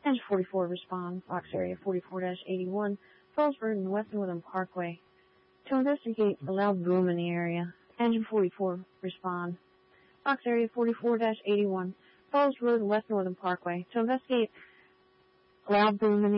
Engine 44 respond. Fox Area 44-81, Fallsburg and West Northern Parkway. To investigate a loud boom in the area. Engine 44 respond. Fox Area 44-81, Falls Road and West Northern Parkway. To investigate a loud boom in the